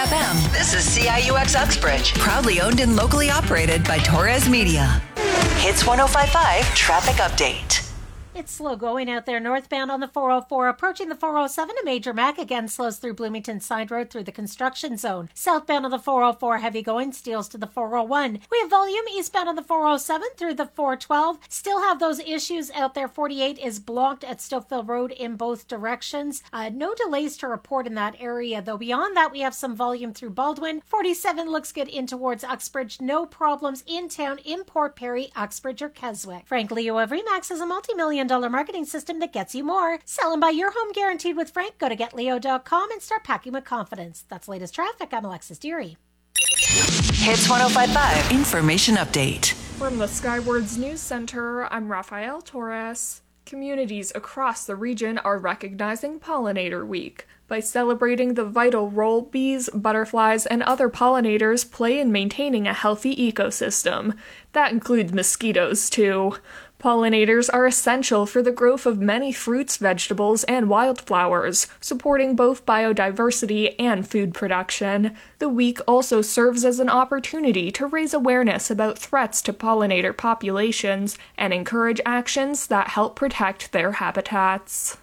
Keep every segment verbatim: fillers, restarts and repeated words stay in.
F M. This is C I U X Uxbridge, proudly owned and locally operated by Torres Media. Hits one oh five point five traffic update. It's slow going out there northbound on the four oh four. Approaching the four oh seven, a major Mac again slows through Bloomington Side Road through the construction zone. Southbound on the four oh four, heavy going steals to the four oh one. We have volume eastbound on the four oh seven through the four twelve. Still have those issues out there. forty-eight is blocked at Stouffville Road in both directions. Uh, no delays to report in that area, though. Beyond that, we have some volume through Baldwin. forty-seven looks good in towards Uxbridge. No problems in town in Port Perry, Uxbridge, or Keswick. Frank Leo of Remax is a multi-million dollar marketing system that gets you more. Sell and buy your home guaranteed with Frank. Go to get leo dot com and start packing with confidence. That's latest traffic. I'm Alexis Deary. Hits one oh five point five information update. From the Skywards News Center, I'm Rafael Torres. Communities across the region are recognizing Pollinator Week by celebrating the vital role bees, butterflies, and other pollinators play in maintaining a healthy ecosystem. That includes mosquitoes, too. Pollinators are essential for the growth of many fruits, vegetables, and wildflowers, supporting both biodiversity and food production. The week also serves as an opportunity to raise awareness about threats to pollinator populations and encourage actions that help protect their habitats.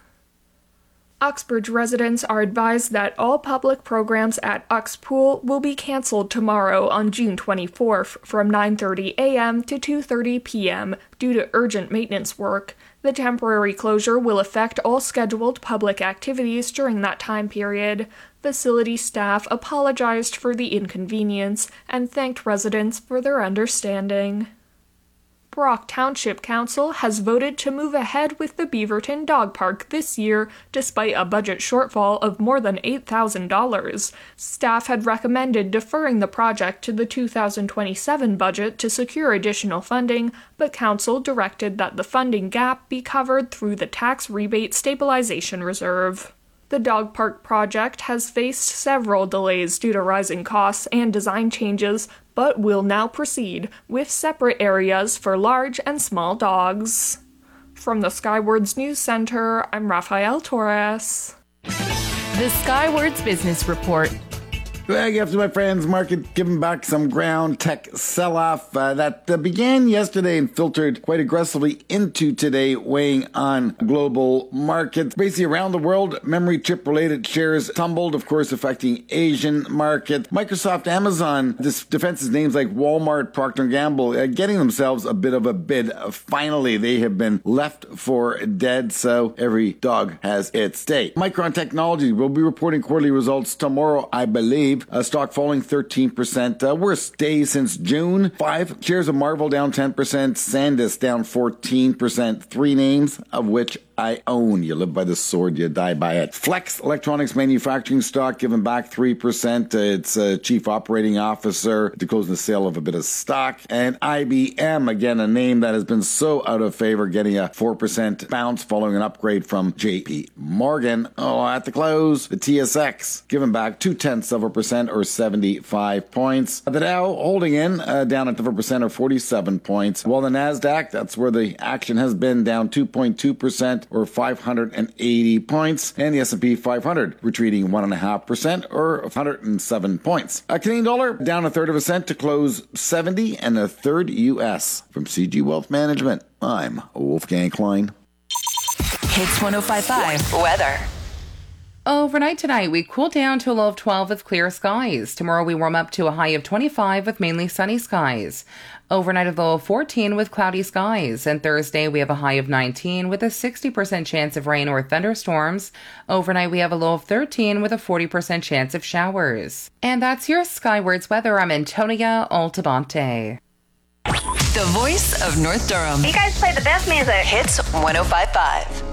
Uxbridge residents are advised that all public programs at Ux Pool will be cancelled tomorrow on June twenty-fourth from nine thirty a.m. to two thirty p.m. due to urgent maintenance work. The temporary closure will affect all scheduled public activities during that time period. Facility staff apologized for the inconvenience and thanked residents for their understanding. Brock Township Council has voted to move ahead with the Beaverton Dog Park this year, despite a budget shortfall of more than eight thousand dollars. Staff had recommended deferring the project to the two thousand twenty-seven budget to secure additional funding, but Council directed that the funding gap be covered through the Tax Rebate Stabilization Reserve. The dog park project has faced several delays due to rising costs and design changes, but will now proceed with separate areas for large and small dogs. From the Skywards News Center, I'm Rafael Torres. The Skywards Business Report. Good afternoon, my friends. Market giving back some ground. Tech sell-off uh, that uh, began yesterday and filtered quite aggressively into today, weighing on global markets. Basically, around the world, memory chip-related shares tumbled, of course, affecting Asian market. Microsoft, Amazon, this defenses names like Walmart, Procter and Gamble, uh, getting themselves a bit of a bid. Uh, finally, they have been left for dead, so every dog has its day. Micron Technology will be reporting quarterly results tomorrow, I believe. Uh, stock falling thirteen percent. Uh, worst day since June. Five shares of Marvel down ten percent. SanDisk down fourteen percent. Three names of which I own. You live by the sword, you die by it. Flex Electronics Manufacturing stock giving back three percent. Uh, its uh, chief operating officer to close the sale of a bit of stock. And I B M, again, a name that has been so out of favor, getting a four percent bounce following an upgrade from J P Morgan. Oh, at the close, the T S X giving back two-tenths of a percent or seventy-five points. The Dow holding in uh, down at the four percent or forty-seven points. While the NASDAQ, that's where the action has been, down two point two percent or five hundred eighty points. And the S and P five hundred retreating one point five percent or one hundred seven points. A Canadian dollar down a third of a cent to close seventy and a third U S. From C G Wealth Management, I'm Wolfgang Klein. Hits one oh five point five weather. Overnight tonight, we cool down to a low of twelve with clear skies. Tomorrow, we warm up to a high of twenty-five with mainly sunny skies. Overnight, a low of fourteen with cloudy skies. And Thursday, we have a high of nineteen with a sixty percent chance of rain or thunderstorms. Overnight, we have a low of thirteen with a forty percent chance of showers. And that's your Skywards weather. I'm Antonia Altabante. The voice of North Durham. You guys play the best music. Hits one oh five point five.